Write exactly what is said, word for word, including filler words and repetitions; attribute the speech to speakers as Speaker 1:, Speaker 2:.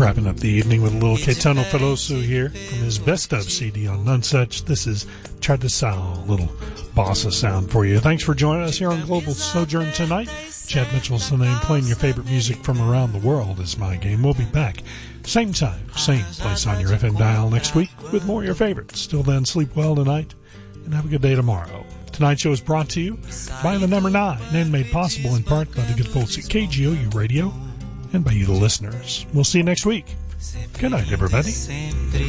Speaker 1: Wrapping up the evening with a little Caetano Veloso here from his Best Of C D on Nonesuch. This is Tradição, a little bossa sound for you. Thanks for joining us here on Global Sojourn tonight. Chad Mitchell's the name. Playing your favorite music from around the world is my game. We'll be back same time, same place on your F M dial next week with more of your favorites. Till then, sleep well tonight and have a good day tomorrow. Tonight's show is brought to you by the number nine and made possible in part by the good folks at K G O U Radio and by you, the listeners. We'll see you next week. Good night, everybody.